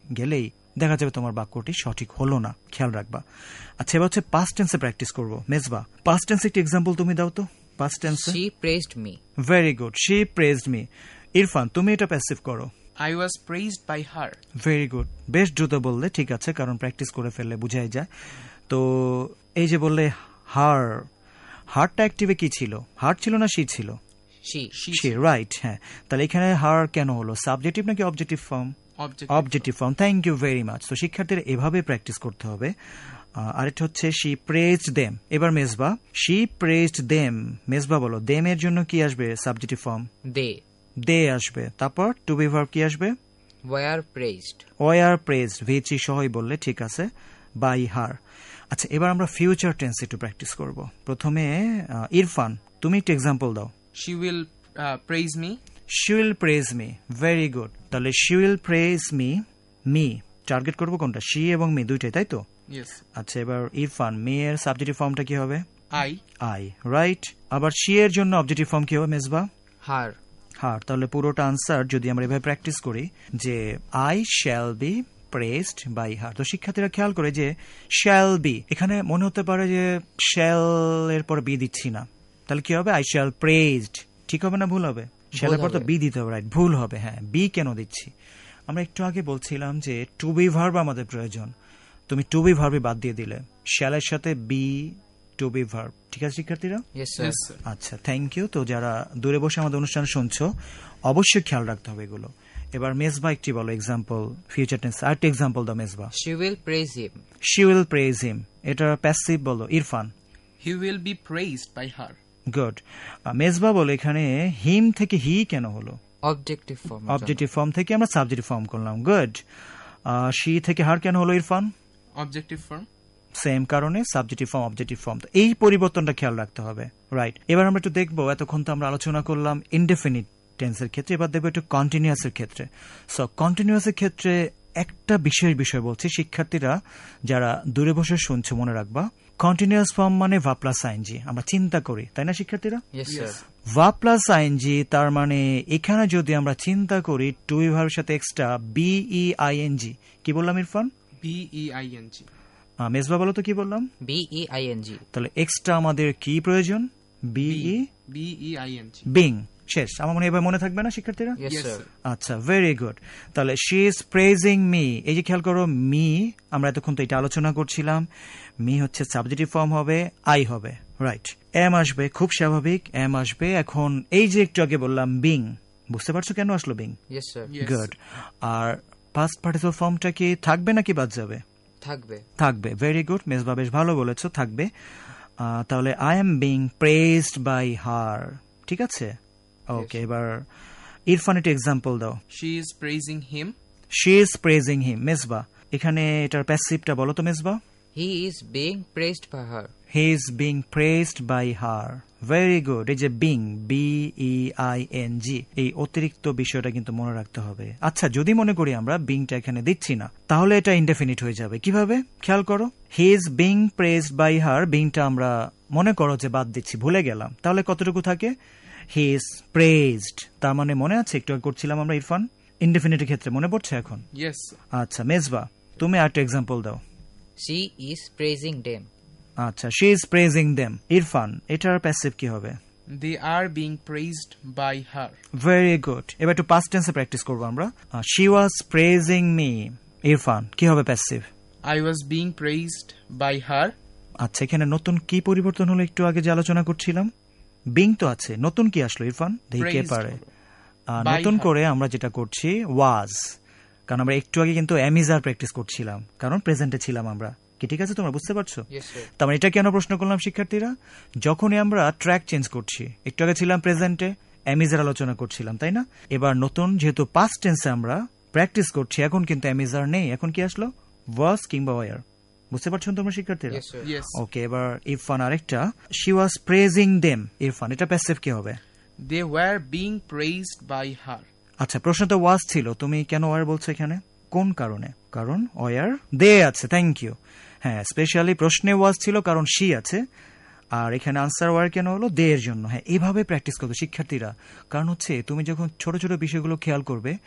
গেলেই দেখা যাবে তোমার বাক্যটি সঠিক হলো না, খেয়াল রাখবা। আচ্ছা, এবার হচ্ছে পাস্ট টেন্সে প্র্যাকটিস করবো। মেজবা, পাস্ট টেন্সে একটি এক্সাম্পল তুমি দাও তো। পাস্ট টেন্সে She praised me. Very good, she praised me. Irfan, তুমি এটা প্যাসিভ করো। I was praised by her. Very good, বেশ দ্রুত বললে, ঠিক আছে, কারণ প্র্যাকটিস করে ফেললে বুঝাই যায়। তো এই যে বললে হার, হারটা অ্যাক্টিভে কি ছিল? হার ছিল না শি ছিল? She. She, right. হ্যাঁ, তাহলে এখানে হার কেন হলো? সাবজেক্টিভ নাকি objective form? Objective form. Thank you very much. তো শিক্ষার্থীরা এভাবে প্র্যাকটিস করতে হবে। আরেকটা হচ্ছে শি প্রেজড দেম। এবার Mezba, she praised them. Mezba বলো, দেম এর জন্য কি আসবে? সাবজেক্টিভ ফর্ম They দে আসবে। তারপর টু বি ভার্ব কি আসবে? were praised. ওয়ার প্রেজড, ভিচি সহই বললে ঠিক আছে, বাই হার। আচ্ছা, এবার আমরা ফিউচার টেন্স একটু প্র্যাকটিস করব। প্রথমে ইরফান, তুমি একটু এক্সাম্পল দাও। She will praise me. She will praise me. Very good. তাহলে she will praise me, me target করবো কোনটা? she এবং মি দুইটাই, তাই তো? Yes. আচ্ছা, এবার ইরফান, মি এর সাবজেক্টিভ ফর্মটা কি হবে? I. I, right. আবার she এর জন্য অবজেক্টিভ ফর্ম কি হবে মেজবা? Her. হার। তাহলে পুরোটা আনসার যদি আমরা এভাবে প্র্যাকটিস করি যে I shall be praised by her. তো শিক্ষার্থীরা খেয়াল করে যে শ্যাল বি, এখানে মনে হতে পারে যে শ্যাল এর পর বি দিচ্ছি না, তাহলে কি হবে? I shall praised. ঠিক হবে না ভুল হবে? শ্যালের পর তো বি দিতে হবে, রাইট, ভুল হবে। হ্যাঁ, বি কেন দিচ্ছি? আমরা একটু আগে বলছিলাম যে টু বি ভার্ব আমাদের প্রয়োজন, তুমি টু বি ভার্বে বাদ দিয়ে দিলে, শ্যালের সাথে বি টু বি ভার্ব। ঠিক আছে শিক্ষার্থীরা? Yes, sir. Yes, sir. আচ্ছা, থ্যাংক ইউ। তো যারা দূরে বসে আমাদের অনুষ্ঠান শুনছো, অবশ্যই খেয়াল রাখতে হবে এগুলো। এবার মেজবা একটি বলো এক্সাম্পল, ফিউচার টেন্স আরেকটি এক্সাম্পল দাও Mezba. She will praise him. She will praise হিম, এটা প্যাসিভ বলো Irfan. He will be praised by her. Good. Mezba বলো এখানে হিম থেকে হি কেন হলো? Objective form. অবজেক্টিভ ফর্ম থেকে আমরা সাবজেক্টিভ ফর্ম করলাম। গুড। শি থেকে হার কেন হলো ইরফান? Objective form. সেম কারণে সাবজেক্টিভ ফর্ম অবজেক্টিভ ফর্ম। তো এই পরিবর্তনটা খেয়াল রাখতে হবে, রাইট। এবার আমরা একটু দেখবো, এতক্ষণ তো আমরা আলোচনা করলাম ইনডেফিনিট টেন্সের ক্ষেত্রে, এবার দেখবো একটু কন্টিনিউয়াসের ক্ষেত্রে। সো কন্টিনিউয়াসের ক্ষেত্রে একটা বিশেষ বিষয় বলছি, শিক্ষার্থীরা যারা দূরে বসে শুনছো মনে রাখবা, কন্টিনিউয়াস ফর্ম মানে ভার্ব প্লাস আইএনজি। আমরা চিন্তা করি, তাই না শিক্ষার্থীরা? Yes, sir. Verb plus ING, তার মানে এখানে যদি আমরা চিন্তা করি টু বি ভার্বের সাথে এক্সট্রা বিইআইএনজি, কি বললাম ইরফান? B-E-I-N-G. মেজবা বলো তো কি বললাম? B-E-I-N-G. তাহলে এক্সট্রা আমাদের কি প্রয়োজন? BE, B-E-I-N-G. বিং, শেষ। আমার মনে হয় এবার মনে থাকবে না শিক্ষার্থীরা? Yes, Yes, sir. sir. আচ্ছা, ভেরি গুড। তাহলে শি ইজ প্রেজিং মি, এই যে খেয়াল করো মি, আমরা এতক্ষণ তো এটা আলোচনা করছিলাম, মি হচ্ছে সাবজেক্টিভ ফর্ম হবে, আই হবে, রাইট। এম আসবে, খুব স্বাভাবিক, এম আসবে। এখন এই যে একটু আগে বললাম বিং, বুঝতে পারছো কেন আসলো being? Yes, sir. Yes. Good. আর পাস্ট পার্টিসিপল ফর্মটা কি থাকবে নাকি বাদ যাবে? থাকবে। থাকবে, ভেরি গুড মেজবা, বেশ ভালো বলেছো, থাকবে। তাহলে I am being praised by her, ঠিক আছে? ওকে, এবার ইরফান একটা এক্সাম্পল দাও। She is praising him. She is praising হিম। মেজবা, এখানে এটার প্যাসিভটা বলো তো Mezba. He is being praised by her. He is being praised by her, very good. এই যে বিং, বিইআইএনজি, এই অতিরিক্ত বিষয়টা কিন্তু মনে রাখতে হবে। আচ্ছা, যদি মনে করি আমরা বিংটা এখানে দিচ্ছি না, তাহলে এটা ইনডেফিনিট হয়ে যাবে। কিভাবে খেয়াল করো, he is being praised by her, বিংটা আমরা মনে করো যে বাদ দিচ্ছি, ভুলে গেলাম, তাহলে কতটুকু থাকে? He is praised. তার মানে মনে আছে একটু আগে করছিলাম আমরা ইরফান, ইনডেফিনিটের ক্ষেত্রে মনে পড়ছে এখন? Yes, sir. আচ্ছা মেজবা, তুমি আরেকটা এক্সাম্পল দাও। She is praising them. আচ্ছা, she is praising them. Irfan, এটার প্যাসিভ কি হবে? They are being praised by her. Very good. এবার একটু পাস্ট টেন্সে প্র্যাকটিস করবো আমরা। She was praising me. Irfan, কি হবে passive? I was being praised by her. আচ্ছা, এখানে নতুন কি পরিবর্তন হলো একটু আগে যে আলোচনা করছিলাম? বিং তো আছে, নতুন কি আসলো ইরফান? দেখে Praised পারে। হলো। By নতুন her. করে আমরা যেটা করছি ওয়াজ, কারণ আমরা একটু আগে কিন্তু অ্যামিজার প্র্যাকটিস করছিলাম, কারণ প্রেজেন্টে ছিলাম আমরা। কি ঠিক আছে, তোমরা বুঝতে পারছো? Yes, sir. তার মানে এটা কেন প্রশ্ন করলাম শিক্ষার্থীরা? যখনই আমরা ট্র্যাক চেঞ্জ করছি, একটু আগে ছিলাম প্রেজেন্টে, অ্যামিজার আলোচনা করছিলাম, তাই না? এবার নতুন যেহেতু পাস্ট টেন্সে আমরা প্র্যাকটিস করছি, এখন কিন্তু অ্যামিজার নেই, এখন কি আসলো? ওয়াজ কিংবা ওয়ার। বুঝতে পারছো তোমরা শিক্ষার্থীরা? Yes, sir. Yes. ওকে, এবার ইরফান আরেকটা, she was praising them. Irfan, এটা প্যাসিভ কি হবে? They were being praised by her. আচ্ছা, প্রশ্ন তো ওয়াজ ছিল, তুমি কেন ওয়ার বলছো এখানে? কোন কারণে? কারণ ওয়ার দে আছে, থ্যাংক ইউ। হ্যাঁ, স্পেশালি প্রশ্নে ওয়াজ ছিল কারণ শি আছে, আর এখানে আনসার ওয়ার কেন হলো? দে এর জন্য। হ্যাঁ, এইভাবে প্র্যাকটিস করবে শিক্ষার্থীরা, কারণ হচ্ছে তুমি যখন ছোট ছোট বিষয়গুলো খেয়াল করবে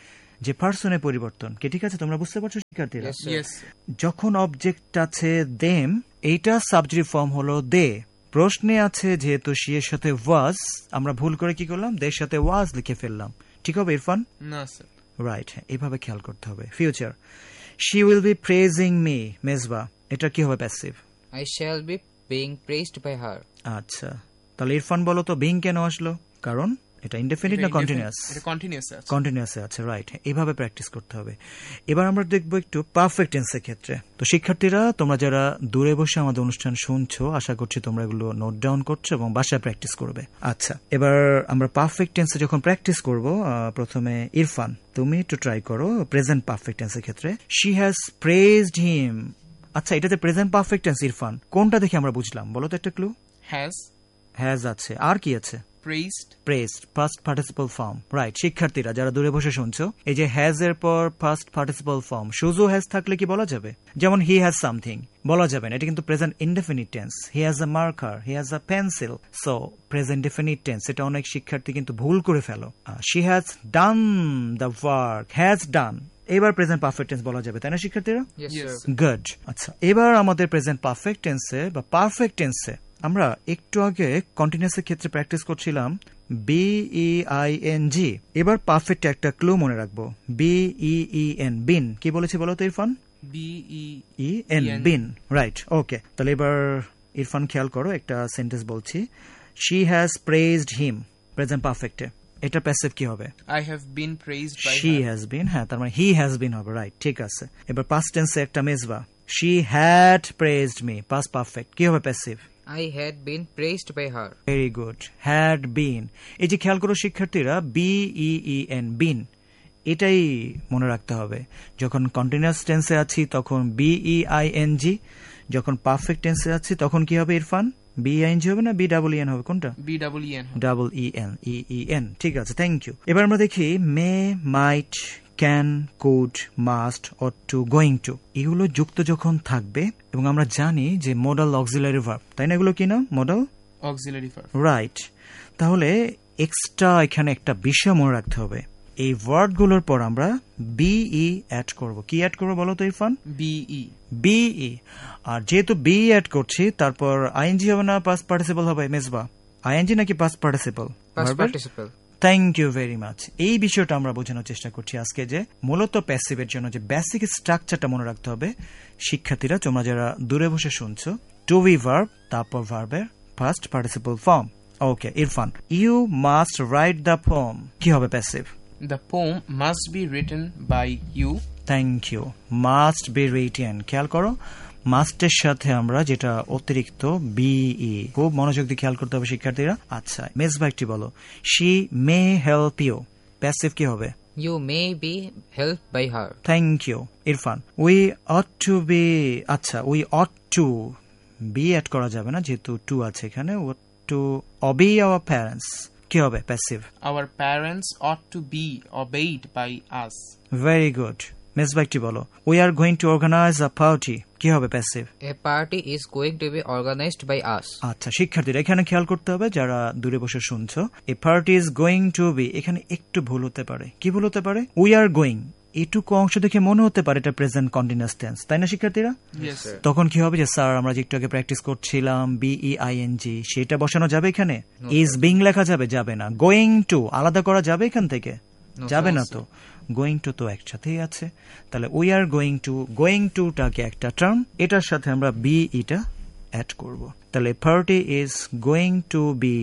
যে পার্সনের পরিবর্তন, কি ঠিক আছে? তোমরা বুঝতে পারছো শিক্ষার্থীরা? Yes, sir. Yes. যখন অবজেক্ট আছে দেম, এইটা সাবজেক্টিভ ফর্ম হলো দে। প্রশ্নে আছে যেহেতু শি এর সাথে ওয়াজ, আমরা ভুল করে কি করলাম, দের সাথে ওয়াজ লিখে ফেললাম। ঠিক হবে ইরফান? No, sir. রাইট, এভাবে খেয়াল করতে হবে। Future, she will be praising me, Mezba, এটা কি হবে passive? I shall be being praised by her. আচ্ছা, তাহলে ইরফান বলো তো বিং কেন আসলো? কারণ এটা ইনডেফিনিট না কন্টিনিউয়াস? এটা কন্টিনিউয়াস আছে। কন্টিনিউয়াসে আছে, রাইট। এভাবে প্র্যাকটিস করতে হবে। এবার আমরা দেখবো একটু পারফেক্ট টেন্সের ক্ষেত্রে। তো শিক্ষার্থীরা, তোমরা যারা দূরে বসে আমাদের অনুষ্ঠান শুনছো, আশা করছি তোমরা এগুলো নোট ডাউন করছো এবং বাসায় প্র্যাকটিস করবে। আচ্ছা, এবার আমরা পারফেক্ট টেন্সে যখন প্র্যাকটিস করব, প্রথমে ইরফান তুমি একটু ট্রাই করো প্রেজেন্ট পারফেক্ট টেন্সের ক্ষেত্রে। শি হ্যাজ প্রেজড হিম। আচ্ছা, এটাতে প্রেজেন্ট পারফেক্ট টেন্স ইরফান কোনটা দেখে আমরা বুঝলাম বলো তো একটা ক্লু? Has আছে, আর কি আছে? praised. Pressed, first participle form, right. শিক্ষার্থীরা যারা দূরে বসে শুনছো, এই যে হ্যাজ এর পর ফার্স্ট পার্টিসিপল ফর্ম, শুধু হ্যাজ থাকলে কি বলা যাবে? যেমন হি হ্যাজ সামথিং বলা যাবে না, এটা কিন্তু present indefinite tense. He has a marker, he has a pencil, so present definite tense. এটা অনেক শিক্ষার্থী কিন্তু ভুল করে ফেলো। She has done the work, has done, এবার প্রেজেন্ট পারফেক্ট টেন্স বলা যাবে, তাই না শিক্ষার্থীরা? Yes, Yes, sir. sir. Good. আচ্ছা, এবার আমাদের প্রেজেন্ট পারফেক্ট টেন্সে বা পারফেক্ট টেন্সে আমরা একটু আগে কন্টিনিউয়াসের ক্ষেত্রে প্র্যাকটিস করছিলাম BEING। এবার পারফেক্ট একটা ক্লু মনে রাখবো, BEEN, বিন। কি বলেছি বলো তো ইরফান? EN, বিন, রাইট। ওকে, তাহলে এবার ইরফান খেয়াল করো, একটা সেন্টেন্স বলছি। She has praised him, present পারফেক্টে এটা প্যাসিভ কি হবে? I have been praised by she her. Has been, হ্যাঁ, তার মানে হি হ্যাজ বিন হবে, রাইট, ঠিক আছে। এবার পাস্ট টেন্সে একটা Mezba, she had praised me, past perfect, কি হবে passive? I had been praised by her. Very good, had been. এই যে খেয়াল করো শিক্ষার্থীরা, BEEN, বিন, এটাই মনে রাখতে হবে। যখন কন্টিনিউয়াস টেন্সে আছি তখন BEING, যখন পারফেক্ট টেন্সে আছি তখন কি হবে ইরফান? BING হবে না BEEN হবে, কোনটা? BEEN. EEN, ঠিক আছে, থ্যাংক ইউ। এবার আমরা দেখি মে, মাইট, can, could, must, ought to, going to, এগুলো যুক্ত যখন থাকবে, এবং আমরা জানি যে মডাল অক্সিলারি ভার্ব, তাই না? এগুলো কি না মডাল? Auxiliary verb. রাইট। তাহলে এক্সট্রা এখানে একটা বিষয় মনে রাখতে হবে, এই ওয়ার্ডগুলোর পর আমরা BE অ্যাড করব। কি অ্যাড করবো বলো তো ইরফান? BE. BE। আর যেহেতু BE অ্যাড করছি, তারপর ING হবে না পাস্ট পার্টিসিপল হবে মেজবা? ING নাকি past participle? Past participle. Thank you very much. এই বিষয়টা আমরা বোঝানোর চেষ্টা করছি আজকে, যে মূলত প্যাসিভের জন্য যে বেসিক স্ট্রাকচারটা মনে রাখতে হবে। শিক্ষার্থীরা তোমরা যারা দূরে বসে শুনছো, টু বি ভার্ব, তারপর ভার্বের first participle form. Okay Irfan, you must write the poem, কি হবে passive? The poem must be written by you. Thank you, must be written. খেয়াল করো, মাস্টের সাথে আমরা যেটা অতিরিক্ত BE, খুব মনোযোগ দিয়ে খেয়াল করতে হবে শিক্ষার্থীরা। আচ্ছা, মেজবা একটি বলো, she may help you, passive কি হবে? You may be helped by her. Thank you Irfan. We ought to B, আচ্ছা, we ought to, B add করা যাবে না যেহেতু টু আছে এখানে, ওট টু অবি আওয়ার প্যারেন্টস, কি হবে passive? Our parents ought to be obeyed by us. Very good. Mezba একটি বলো, we are going to organise a party, কি হবে passive? A party is going to be organized by us. আচ্ছা শিক্ষার্থীরা, এখানে খেয়াল করতে হবে যারা দূরে বসে শুনছো, এ party is going to B, এখানে একটু ভুল হতে পারে। কি ভুল হতে পারে? উই আর গোয়িং, এটুকু অংশ দেখে মনে হতে পারে এটা প্রেজেন্ট কন্টিনিউয়াস টেন্স, তাই না শিক্ষার্থীরা? Yes, sir. তখন কি হবে যে স্যার আমরা যে একটু আগে প্র্যাকটিস করছিলাম BEING, সেটা বসানো যাবে এখানে? ইজ বিং লেখা যাবে? যাবে না। গোয়িং টু আলাদা করা যাবে এখান থেকে? No, যাবে sir. না তো। গোয়িং টু তো একসাথেই আছে, তাহলে we are going to, going টুটাকে একটা টার্ম, এটার সাথে আমরা BEটা অ্যাড করব। তাহলে party is going to B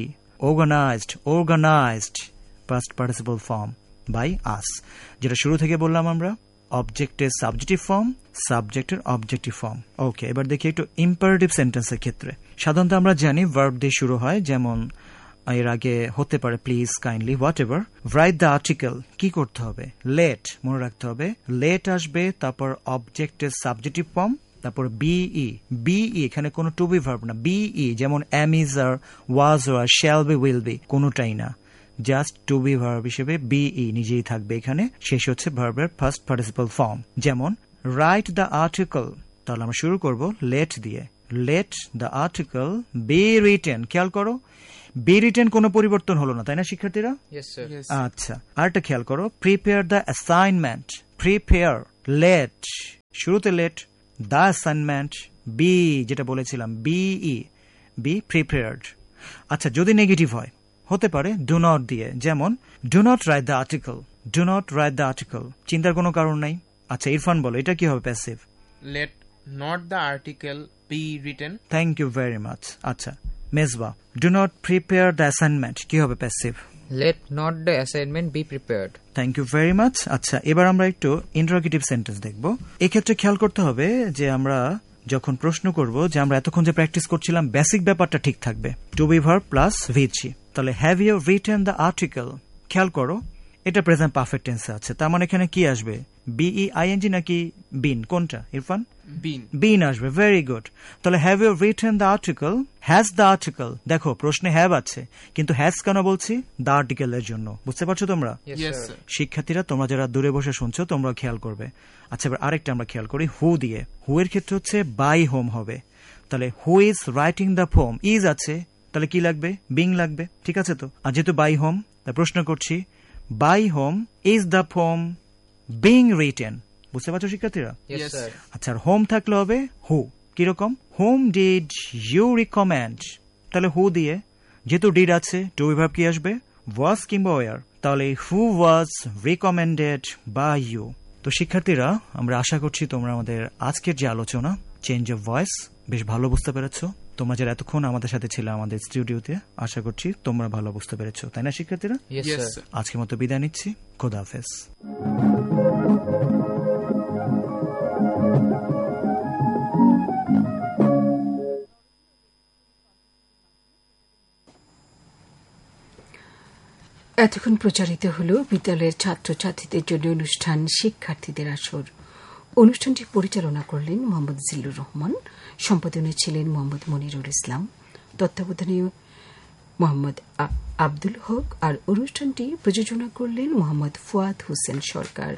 organised past participle form by us, যেটা শুরু থেকে বললাম আমরা, অবজেক্টের সাবজেক্টিভ ফর্ম, সাবজেক্টের অবজেক্টিভ ফর্ম। ওকে, এবার দেখি একটু ইম্পারেটিভ সেন্টেন্সের ক্ষেত্রে। সাধারণত আমরা জানি ভার্ব দিয়ে শুরু হয়, যেমন এর আগে হতে পারে please, kindly, what ever. Write the article, কি করতে হবে? লেট, মনে রাখতে হবে লেট আসবে, তারপর অবজেক্টের সাবজেক্টিভ ফর্ম, তারপর BE এখানে কোনো টু বি ভার্ব না, BE যেমন am, is, are, was, or, shall be, will be, কোনোটাই না, জাস্ট টু বি ভার্ব হিসেবে BE নিজেই থাকবে এখানে, শেষ হচ্ছে ভার্বের ফার্স্ট পার্টিসিপল ফর্ম। যেমন রাইট দ্য আর্টিকেল, তাহলে আমরা শুরু করব লেট দিয়ে, let the article be written. খেয়াল করো, বি রিটেন কোনো পরিবর্তন হলো না, তাই না শিক্ষার্থীরা? Yes, sir. Yes. আচ্ছা, আরেকটা খেয়াল করো, prepare the assignment, prepare late, শুরুতে লেট, দ্য অ্যাসাইনমেন্ট, বি যেটা বলেছিলাম বিই, বি প্রিপেয়ার্ড। আচ্ছা, যদি নেগেটিভ হয়, হতে পারে ডু নট দিয়ে, যেমন do not write the article, do not write the article, চিন্তার কোনো কারণ নাই। আচ্ছা, ইরফান বলো এটা কি হবে passive? Let not the article be written. Thank you very much. আচ্ছা, Mezba, do not prepare the assignment, কি হবে passive? Let not the assignment be prepared. Thank you very much. আচ্ছা, এবার আমরা একটু ইন্টারোগেটিভ সেন্টেন্স দেখব। এক্ষেত্রে খেয়াল করতে হবে যে আমরা যখন প্রশ্ন করব, যে আমরা এতক্ষণ যে প্র্যাকটিস করছিলাম বেসিক ব্যাপারটা ঠিক থাকবে, টু বি ভার্ব প্লাস ভিচি। তাহলে have you written the article, খেয়াল করো এটা প্রেজেন্ট পারফেক্ট টেন্সে আছে, তার মানে এখানে কি আসবে? বিই আইএনজি নাকি বিন, কোনটা ইরফান? Been. বিন আসবে, ভেরি গুড। তাহলে have you written the article, has the article, দেখো প্রশ্নে হ্যাভ আছে কিন্তু হ্যাজ কেন বলছি? দ্য আর্টিকেলের জন্য, বুঝতে পারছো তোমরা? Yes, Yes, sir. sir. শিক্ষার্থীরা তোমরা যারা দূরে বসে শুনছো তোমরা খেয়াল করবে। আচ্ছা, এবার আরেকটা আমরা খেয়াল করি হু দিয়ে। হু এর ক্ষেত্রে হচ্ছে বাই হোম হবে, তাহলে who is writing the poem, is আছে, তাহলে কি লাগবে? বিং লাগবে, ঠিক আছে তো? আর যেহেতু বাই হোম, তাই প্রশ্ন করছি by whom is the poem being written, বুঝতে পারছো শিক্ষার্থীরা? Yes, Yes. sir. আচ্ছা, আর হোম থাকলে হবে হু, কিরকম? হোম ডিড ইউ রিকমেন্ড, তাহলে হু দিয়ে, যেহেতু ডিড আছে টু বি ভার্ব কি আসবে? ওয়াজ কিংবা ওয়ার, তাহলে হু ওয়াজ রিকমেন্ডেড বাই ইউ। তো শিক্ষার্থীরা, আমরা আশা করছি তোমরা আমাদের আজকের যে আলোচনা চেঞ্জ অফ ভয়েস বেশ ভালো বুঝতে পেরেছো। তোমরা যারা এতক্ষণ আমাদের সাথে ছিল আমাদের স্টুডিওতে, আশা করছি তোমরা ভালো বুঝতে পেরেছো, তাই না শিক্ষার্থীরা? Yes, Yes, sir. sir. আজকের মতো বিদায় নিচ্ছি, খোদা হাফেজ। এতক্ষণ প্রচারিত হলো বিদ্যালয়ের ছাত্রছাত্রীদের জন্য অনুষ্ঠান শিক্ষার্থীদের আসর। অনুষ্ঠানটি পরিচালনা করলেন মোহাম্মদ জিল্লুর রহমান, সম্পাদনায় ছিলেন মোহাম্মদ মনিরুল ইসলাম, তত্ত্বাবধানে মোহাম্মদ আব্দুল হক, আর অনুষ্ঠানটি প্রযোজনা করলেন মোহাম্মদ ফুয়াদ হোসেন সরকার।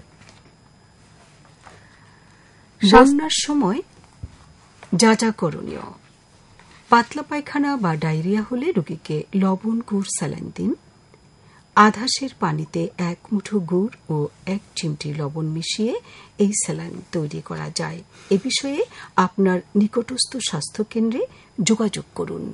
বন্যার সময় যা যা করণীয়: পাতলা পায়খানা বা ডায়রিয়া হলে রোগীকে লবণ, গুড়, স্যালাইন দিন। আধাসের পানিতে 1 মুঠো গুড় ও 1 চিমটি লবণ মিশিয়ে এই স্যালাইন তৈরি করা যায়। এ বিষয়ে আপনার নিকটস্থ স্বাস্থ্যকেন্দ্রে যোগাযোগ করুন।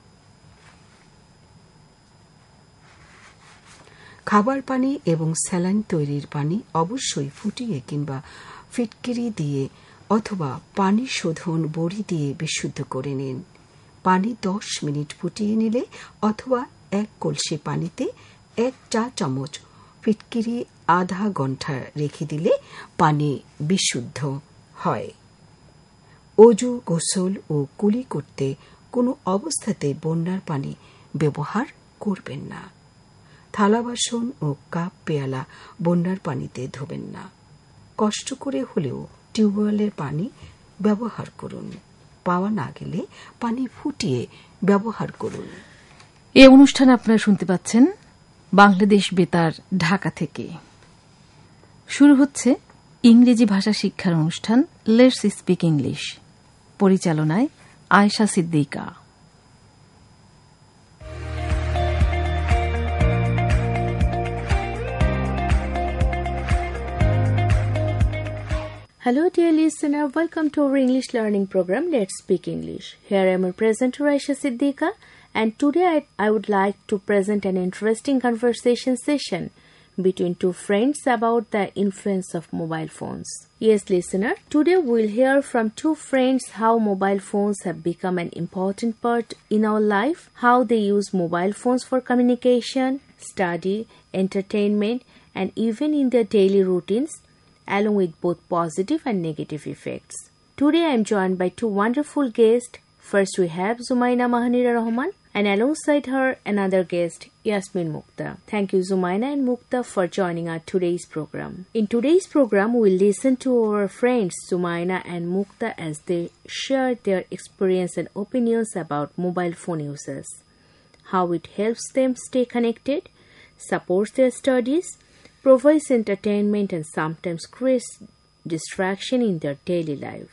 খাবার পানি এবং স্যালাইন তৈরির পানি অবশ্যই ফুটিয়ে কিংবা ফিটকিরি দিয়ে অথবা পানি শোধন বড়ি দিয়ে বিশুদ্ধ করে নিন। পানি 10 মিনিট ফুটিয়ে নিলে অথবা 1 কলসি পানিতে 1 চা চামচ ফিটকিরি আধা ঘন্টা রেখে দিলে পানি বিশুদ্ধ হয়। অজু, গোসল ও কুলি করতে কোনো অবস্থাতে বন্যার পানি ব্যবহার করবেন না। থালা বাসন ও কাপ পেয়ালা বন্যার পানিতে ধোবেন না। কষ্ট করে হলেও টিউবওয়েলের পানি ব্যবহার করুন। পাওয়া না গেলে পানি ফুটিয়ে ব্যবহার করুন। এই অনুষ্ঠান আপনারা শুনতে পাচ্ছেন বাংলাদেশ বেতার ঢাকা থেকে। শুরু হচ্ছে ইংরেজি ভাষা শিক্ষার অনুষ্ঠান লেটস স্পিক ইংলিশ, পরিচালনায় Ayesha Siddika. Hello dear listener, welcome to our English learning program Let's Speak English. Here I am your presenter Aisha Siddiqa, and today I would like to present an interesting conversation session between two friends about the influence of mobile phones. Yes listener, today we'll hear from two friends how mobile phones have become an important part in our life, how they use mobile phones for communication, study, entertainment, and even in their daily routines, along with both positive and negative effects. Today I am joined by two wonderful guests. First we have Zumaina Mahanira Rahman, and alongside her another guest, Yasmin Mukta. Thank you Zumaina and Mukta for joining our today's program. In today's program we'll listen to our friends Zumaina and Mukta as they share their experience and opinions about mobile phone users, how it helps them stay connected, supports their studies, provides entertainment, and sometimes creates distraction in their daily life.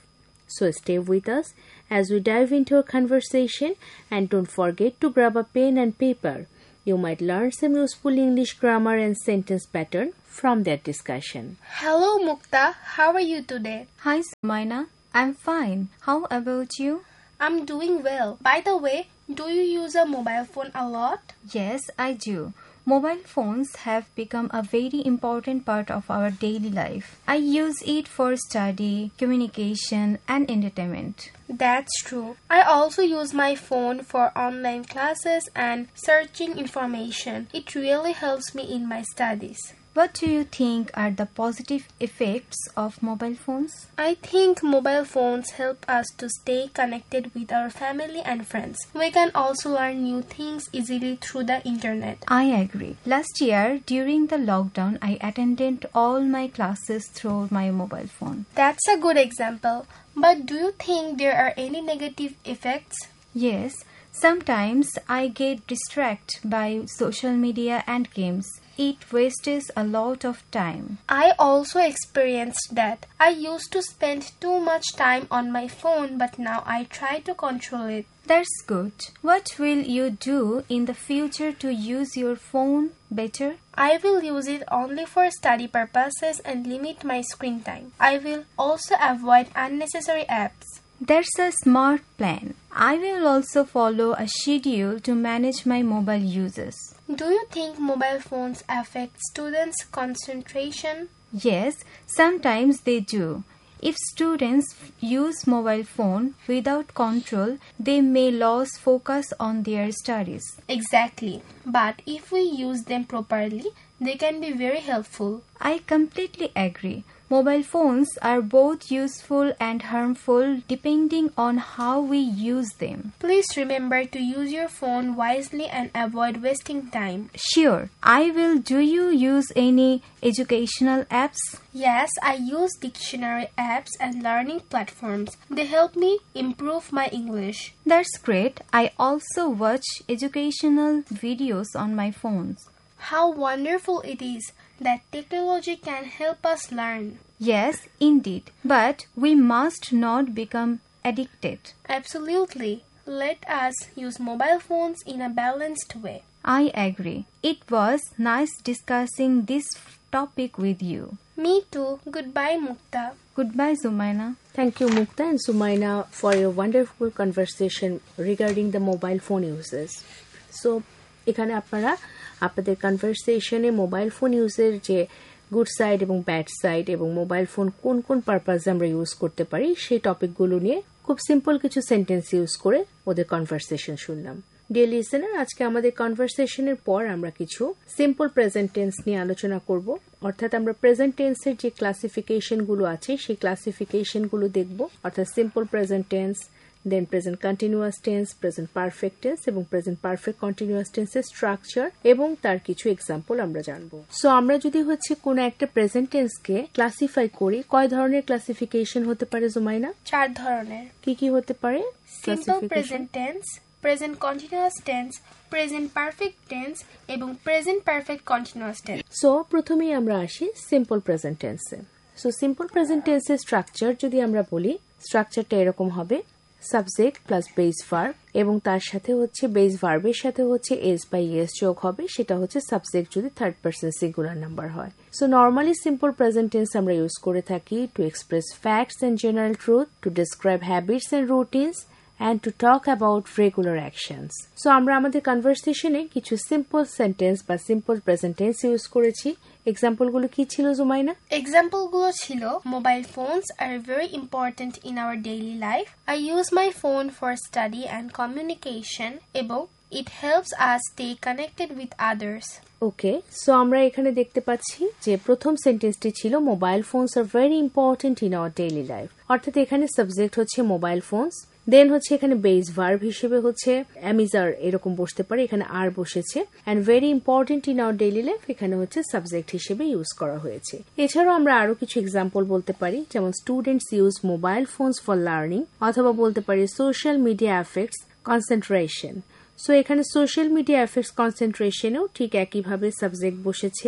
So stay with us as we dive into our conversation, and don't forget to grab a pen and paper. You might learn some useful English grammar and sentence pattern from that discussion. Hello Mukta, how are you today? Hi Sumaina, I'm fine. How about you? I'm doing well. By the way, do you use a mobile phone a lot? Yes, I do. Mobile phones have become a very important part of our daily life. I use it for study, communication, and entertainment. That's true. I also use my phone for online classes and searching information. It really helps me in my studies. What do you think are the positive effects of mobile phones? I think mobile phones help us to stay connected with our family and friends. We can also learn new things easily through the internet. I agree. Last year, during the lockdown, I attended all my classes through my mobile phone. That's a good example. But do you think there are any negative effects? Yes, sometimes I get distracted by social media and games. It wastes a lot of time. I also experienced that. I used to spend too much time on my phone, but now I try to control it. That's good. What will you do in the future to use your phone better? I will use it only for study purposes and limit my screen time. I will also avoid unnecessary apps. That's a smart plan. I will also follow a schedule to manage my mobile uses. Do you think mobile phones affect students' concentration? Yes, sometimes they do. If students use mobile phone without control, they may lose focus on their studies. Exactly. But if we use them properly, they can be very helpful. I completely agree. Mobile phones are both useful and harmful depending on how we use them. Please remember to use your phone wisely and avoid wasting time. Sure, I will. Do you use any educational apps? Yes, I use dictionary apps and learning platforms. They help me improve my English. That's great. I also watch educational videos on my phones. How wonderful it is that technology can help us learn. Yes, indeed. But we must not become addicted. Absolutely. Let us use mobile phones in a balanced way. I agree. It was nice discussing this topic with you. Me too. Goodbye, Mukta. Goodbye, Sumaina. Thank you, Mukta and Sumaina, for your wonderful conversation regarding the mobile phone uses. So, এখানে আপনারা আপনাদের কনভারসেশনে mobile phone ইউজের যে good side এবং bad side এবং mobile phone কোন কোন পারপাসে আমরা ইউজ করতে পারি সেই টপিকগুলো নিয়ে খুব সিম্পল কিছু সেন্টেন্স ইউজ করে ওদের কনভারসেশন শুনলাম। ডিয়ার লিসেনার, আজকে আমাদের কনভারসেশনের পর আমরা কিছু সিম্পল প্রেজেন্ট টেন্স নিয়ে আলোচনা করব। অর্থাৎ আমরা প্রেজেন্ট টেন্সের যে ক্লাসিফিকেশনগুলো আছে সেই ক্লাসিফিকেশনগুলো দেখব। অর্থাৎ সিম্পল প্রেজেন্ট টেন্স, দেন present continuous tense, present perfect tense এবং প্রেজেন্ট পারফেক্ট কন্টিনিউয়াস টেন্সের স্ট্রাকচার এবং তার কিছু এক্সাম্পল আমরা জানবো। সো আমরা যদি কোনো একটা প্রেজেন্ট টেন্সকে ক্লাসিফাই করি, কয় ধরনের ক্লাসিফিকেশন হতে পারে জুমাইনা? 4 ধরনের। কি হতে পারে? Simple present tense, present continuous tense, present perfect tense এবং present perfect continuous tense. So প্রথমেই আমরা আসি সিম্পল প্রেজেন্ট টেন্সে। সো সিম্পল প্রেজেন্ট টেন্সের স্ট্রাকচার যদি আমরা বলি, স্ট্রাকচারটা এরকম হবে: সাবজেক্ট প্লাস বেস ভার্ব এবং তার সাথে বেস ভার্বের সাথে এস বা ইএস যোগ হবে। সেটা সাবজেক্ট যদি থার্ড পারসন সিঙ্গুলার নাম্বার হয়। So normally simple present tense আমরা ইউজ করে থাকি to express facts and general truth, to describe habits and routines and to talk about regular actions. So আমরা আমাদের কনভারসেশনে কিছু সিম্পল সেন্টেন্স বা simple present tense use করেছি। এক্সাম্পলগুলো কি ছিল জুমাইনা? এক্সাম্পলগুলো ছিল: mobile phones are very important in our daily life. I use my phone for study and communication এবং it helps us stay connected with others. Okay, so আমরা এখানে দেখতে পাচ্ছি যে প্রথম সেন্টেন্সটি ছিল mobile phones are very important in our daily life. অর্থাৎ এখানে সাবজেক্ট মোবাইল ফোনস, দেন এখানে বেস ভার্ব হিসেবে অ্যামিজার এরকম বসতে পারে, এখানে আর বসেছে, and very important in our daily life এখানে সাবজেক্ট হিসেবে ইউজ করা হয়েছে। এছাড়াও আমরা আরো কিছু এক্সাম্পল বলতে পারি, যেমন students use mobile phones for learning, অথবা বলতে পারি social media effects concentration. So এখানে সোশ্যাল মিডিয়া এফেক্টস কনসেন্ট্রেশনেও ঠিক একইভাবে সাবজেক্ট বসেছে,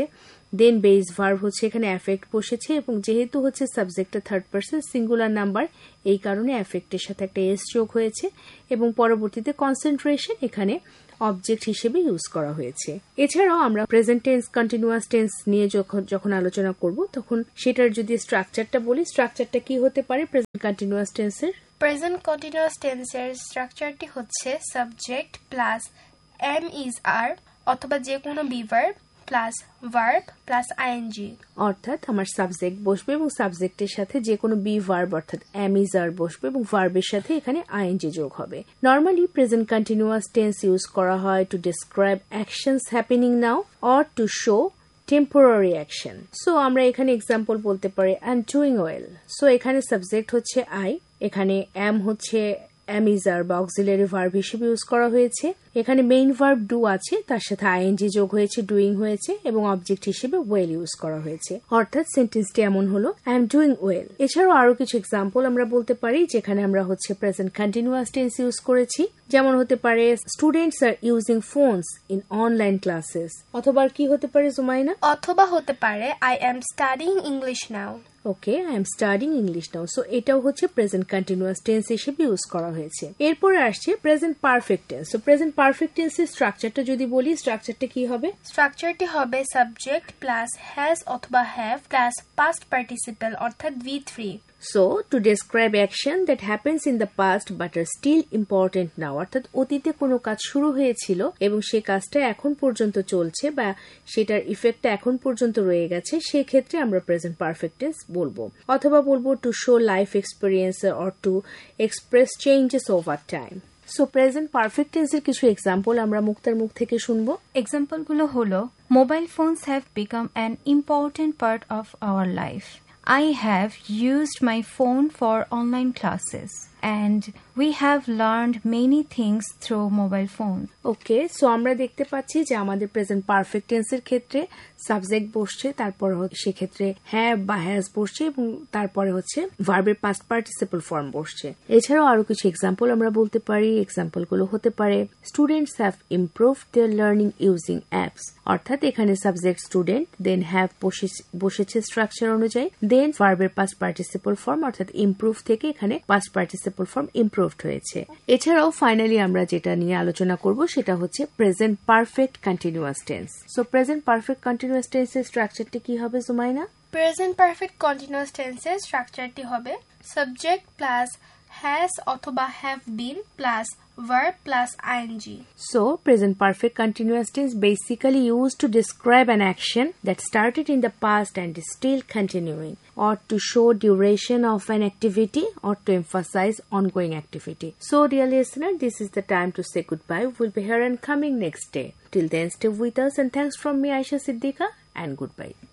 দেন বেস ভার্ব হচ্ছে এখানে অ্যাফেক্ট বসেছে এবং যেহেতু হচ্ছে সাবজেক্টটা থার্ড পারসন সিঙ্গুলার নাম্বার এই কারণে অ্যাফেক্টের সাথে একটা এস যোগ হয়েছে এবং পরবর্তীতে কনসেন্ট্রেশন এখানে অবজেক্ট হিসেবে ইউজ করা হয়েছে। এছাড়াও আমরা প্রেজেন্ট টেন্স কন্টিনিউয়াস টেন্স নিয়ে যখন আলোচনা করব তখন সেটার যদি স্ট্রাকচারটা বলি, স্ট্রাকচারটা কি হতে পারে প্রেজেন্ট কন্টিনিউয়াস টেন্সের? প্রেজেন্ট কন্টিনিউয়াস টেন্সের স্ট্রাকচারটি হচ্ছে সাবজেক্ট প্লাস এম ইজ আর অথবা যে কোনো be verb plus verb plus ING. অর্থাৎ আমার সাবজেক্ট বসবে এবং সাবজেক্টের সাথে যে কোনো বি ভার্ব অর্থাৎ এম ইজ আর বসবে এবং ভার্বের সাথে এখানে আইএনজি যোগ হবে। Normally present continuous tense use করা হয় to describe actions happening now or to show temporary action. So আমরা এখানে এক্সাম্পল বলতে পারি I am doing well. So এখানে সাবজেক্ট হচ্ছে আই, এখানে এম হচ্ছে অ্যামিজার বা অক্সিলারি ভার্ব হিসেবে ইউজ করা হয়েছে। এখানে মেইন ভার্ব ডু আছে, তার সাথে আইএনজি যোগ হয়েছে, ডুইং হয়েছে এবং অবজেক্ট হিসেবে ওয়েল ইউজ করা হয়েছে। অর্থাৎ সেন্টেন্সটি এমন হলো আই এম ডুইং ওয়েল। এছাড়াও আরো কিছু এক্সাম্পল আমরা বলতে পারি যেখানে আমরা হচ্ছে প্রেজেন্ট কন্টিনিউয়াস টেন্স ইউজ করেছি। যেমন হতে পারে students are using phones in online classes, অথবা কি হতে পারে জুমাইনা? অথবা হতে পারে I am studying English now. Okay, I am studying English now. So এটাও হচ্ছে প্রেজেন্ট কন্টিনিউয়াস টেন্স হিসেবে ইউজ করা হয়েছে। এরপরে আসছে present perfect tense. So present perfect টেন্সের স্ট্রাকচারটা যদি বলি, স্ট্রাকচারটা কি হবে? স্ট্রাকচারটি হবে সাবজেক্ট প্লাস হ্যাজ অথবা হ্যাভ প্লাস পাস্ট পার্টিসিপল অর্থাৎ V3। So, to describe action that happens in the past but are still important now, অর্থাৎ অতীতে কোনো কাজ শুরু হয়েছিল এবং সেই কাজটা এখন পর্যন্ত চলছে বা সেটার ইফেক্টটা এখন পর্যন্ত রয়ে গেছে, সেই ক্ষেত্রে আমরা প্রেজেন্ট পারফেক্ট টেন্স বলবো। অথবা বলবো to show life experience or to express changes over time. So present perfect টেন্সের কিছু এক্সাম্পল আমরা মুক্তার মুখ থেকে শুনবো। এক্সাম্পলগুলো হলো mobile phones have become an important part of our life. I have used my phone for online classes and we have learned many things through mobile phone. Okay, so আমরা দেখতে পাচ্ছি যে আমাদের প্রেজেন্ট পারফেক্ট টেন্সের ক্ষেত্রে subject বসছে, তারপর সেক্ষেত্রে হ্যাভ বা হ্যাজ বসছে এবং তারপরে হচ্ছে ভার্বের পাস্ট পার্টিসিপল ফর্ম বসছে। এছাড়াও আরো কিছু এক্সাম্পল আমরা বলতে পারি। এক্সাম্পলগুলো হতে পারে students have improved there learning using apps, অর্থাৎ এখানে সাবজেক্ট স্টুডেন্ট, দেন হ্যাভ বসেছে স্ট্রাকচার অনুযায়ী, দেন ভার্বের পাস্ট পার্টিসিপল ফর্ম অর্থাৎ ইমপ্রুভ থেকে এখানে পাস্ট পার্টিসিপল ফর্ম ইমপ্রুভড হয়েছে। এছাড়াও ফাইনালি আমরা যেটা নিয়ে আলোচনা করব সেটা হচ্ছে present perfect continuous tense. So present perfect continuous টেন্সের স্ট্রাকচারটি কি হবে জুমাইনা? প্রেজেন্ট পারফেক্ট কন্টিনিউয়াস টেন্সের স্ট্রাকচারটি হবে সাবজেক্ট প্লাস হ্যাজ অথবা have been plus verb plus ing. So, present perfect continuous tense basically used to describe an action that started in the past and is still continuing, or to show duration of an activity or to emphasize ongoing activity. So, dear listener, this is the time to say goodbye. We'll be here and coming next day. Till then, stay with us and thanks from me, Aisha Siddiqa, and goodbye.